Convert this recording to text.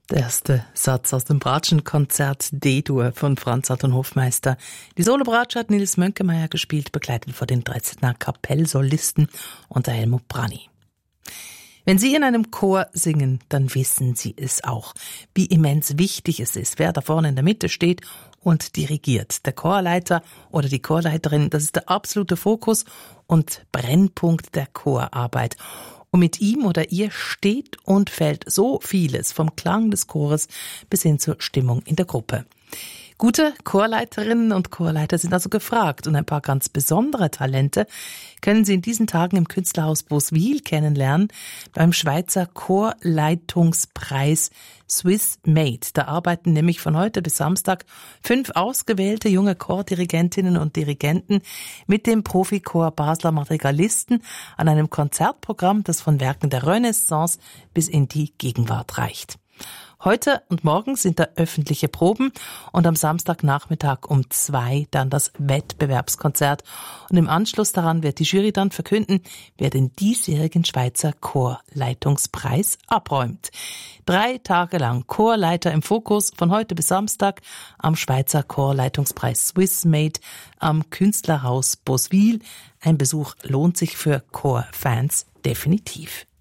Der erste Satz aus dem Bratschenkonzert D-Dur von Franz Anton Hofmeister. Die Solobratsche hat Nils Mönkemeyer gespielt, begleitet von den Dresdner Kapellsolisten unter Helmut Brani. Wenn Sie in einem Chor singen, dann wissen Sie es auch, wie immens wichtig es ist, wer da vorne in der Mitte steht und dirigiert. Der Chorleiter oder die Chorleiterin, das ist der absolute Fokus und Brennpunkt der Chorarbeit. Und mit ihm oder ihr steht und fällt so vieles, vom Klang des Chores bis hin zur Stimmung in der Gruppe. Gute Chorleiterinnen und Chorleiter sind also gefragt und ein paar ganz besondere Talente können Sie in diesen Tagen im Künstlerhaus Boswil kennenlernen beim Schweizer Chorleitungspreis Swiss Made. Da arbeiten nämlich von heute bis Samstag 5 ausgewählte junge Chordirigentinnen und Dirigenten mit dem Profichor Basler Madrigalisten an einem Konzertprogramm, das von Werken der Renaissance bis in die Gegenwart reicht. Heute und morgen sind da öffentliche Proben und am Samstagnachmittag um 2 dann das Wettbewerbskonzert. Und im Anschluss daran wird die Jury dann verkünden, wer den diesjährigen Schweizer Chorleitungspreis abräumt. 3 Tage lang Chorleiter im Fokus von heute bis Samstag am Schweizer Chorleitungspreis Swiss Made am Künstlerhaus Boswil. Ein Besuch lohnt sich für Chorfans definitiv.